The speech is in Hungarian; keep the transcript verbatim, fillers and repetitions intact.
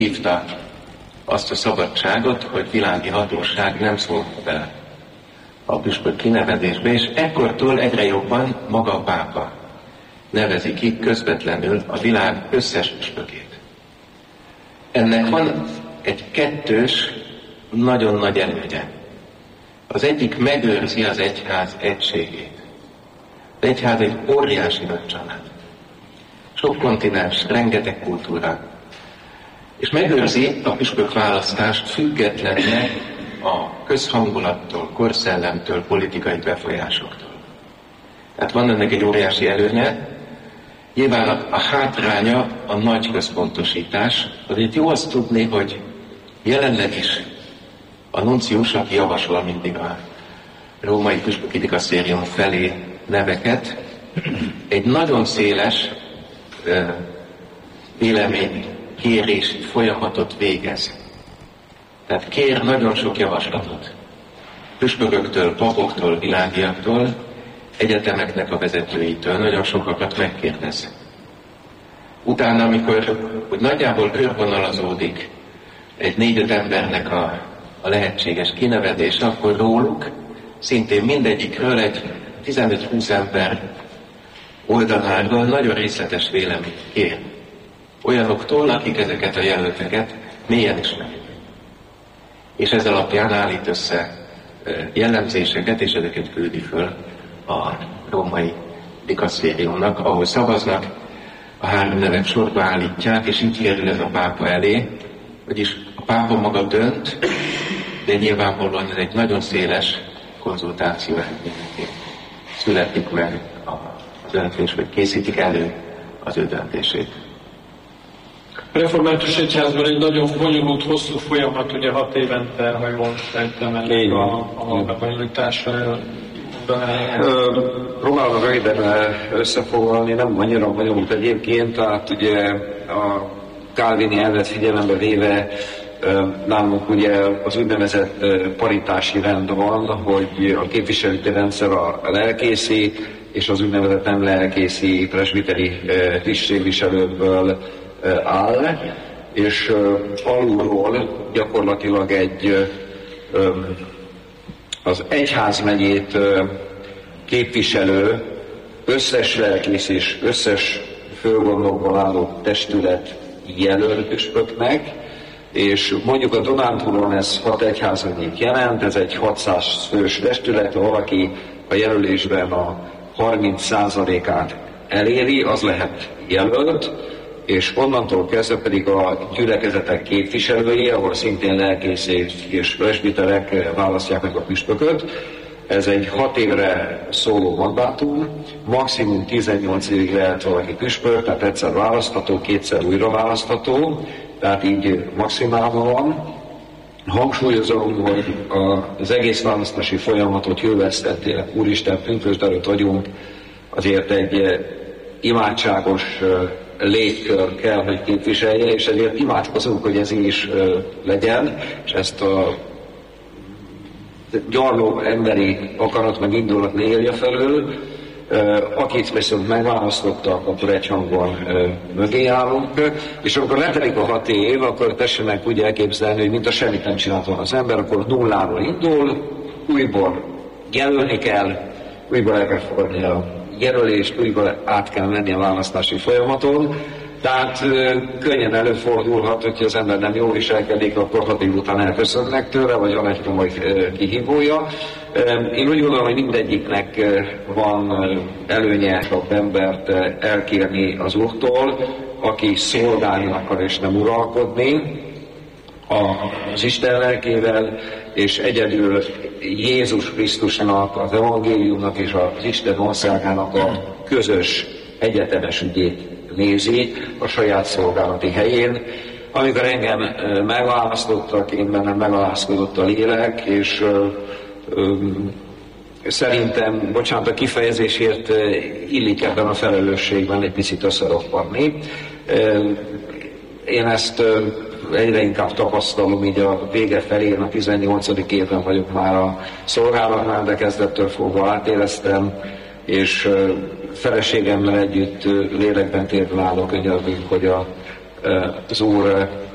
hívta azt a szabadságot, hogy világi hatóság nem szólhat bele a püspök kinevezésbe, és ekkortól egyre jobban maga a pápa nevezi ki közvetlenül a világ összes püspökét. Ennek van egy kettős, nagyon nagy előnye. Az egyik megőrzi az egyház egységét. Az egyház egy óriási nagy család. Sok kontinens, rengeteg kultúra. És megőrzi a püspök választást függetlenül a közhangulattól, korszellemtől, politikai befolyásoktól. Tehát van ennek egy óriási előnye. Nyilván a, a hátránya a nagy központosítás. Azért jó azt tudni, hogy jelenleg is a nuncius, aki javasol mindig a római püspöki dikasztérium felé neveket, egy nagyon széles uh, véleménykérési folyamatot végez. Tehát kér nagyon sok javaslatot. Püspököktől, papoktól, világiaktól, egyetemeknek a vezetőitől nagyon sokakat megkérdez. Utána, amikor úgy nagyjából körvonalazódik egy négy-öt embernek a, a lehetséges kinevezése, akkor róluk szintén mindegyikről egy tizenöt-húsz ember oldaláról nagyon részletes véleményt kér. Olyanoktól, akik ezeket a jelölteket mélyen ismerik. És ez alapján állít össze jellemzéseket, és ezeket küldi föl a római dikasztériumnak, ahol szavaznak, a három nevet sorba állítják, és így kerül ez a pápa elé, vagyis a pápa maga dönt, de nyilvánvalóan ez egy nagyon széles konzultáció eredményeként születik meg a döntés, vagy készítik elő az ő döntését. A református egyházban egy nagyon bonyolult, hosszú folyamat, ugye hat évente, ha jól sejtem, ennek a, a bonyolítása. Próbálom röviden összefoglalni, nem annyira bonyolult egyébként, tehát ugye a kálvini elvet figyelembe véve nálunk ugye az úgynevezett paritási rend van, hogy a képviselői rendszer a lelkészi, és az úgynevezett nem lelkészi presbiteri tisztségviselőkből áll, és alulról gyakorlatilag egy az egyházmegyét képviselő összes lelkész és összes főgondokból álló testület jelölt püspöknek, és mondjuk a Dunántúlon ez hat egyházmegyét jelent, ez egy hatszáz fős testület, ha valaki a jelölésben a harminc százalékát eléri, az lehet jelölt, és onnantól kezdve pedig a gyülekezetek képviselői, ahol szintén lelkészek és presbiterek választják meg a püspököt. Ez egy hat évre szóló mandátum, maximum tizennyolc évig lehet valaki püspök, tehát egyszer választható, kétszer újra választható, tehát így maximálva van. Hangsúlyozom, hogy az egész választási folyamatot jövesztettél, Úristen, pünkösd előtt vagyunk, azért egy imádságos légkör kell, hogy képviselje, és ezért imádkozunk, hogy ez így is legyen, és ezt a gyarló emberi akarat meg indulat ne élje felől. Akit viszont megválasztottak, akkor egyhangban mögé állunk, és amikor letelik a hat év, akkor tessenek úgy elképzelni, hogy mint a semmit nem csinált volna az ember, akkor nulláról indul, újból jelölni kell, újból el kell fogadni a jelölést, újból át kell menni a választási folyamaton. Tehát könnyen előfordulhat, hogyha az ember nem jól viselkedik, akkor hat év után elköszönnek tőle, vagy van egy komoly kihívója. Én úgy gondolom, hogy mindegyiknek van előnye a embert elkérni az Úrtól, aki szolgálni akar és nem uralkodni az Isten lelkével, és egyedül Jézus Krisztusnak, az evangéliumnak és az Isten országának a közös egyetemes ügyét nézi a saját szolgálati helyén. Amikor engem megválasztottak, én bennem megalázkodott a lélek, és ö, ö, szerintem, bocsánat a kifejezésért, illik ebben a felelősségben egy picit összeroppanni. Én ezt egyre inkább tapasztalom, így a vége felé, a tizennyolcadik évben vagyok már a szolgálatnál, de kezdettől fogva átéreztem, és feleségemmel együtt lélekben térben állok, hogy a, az Úr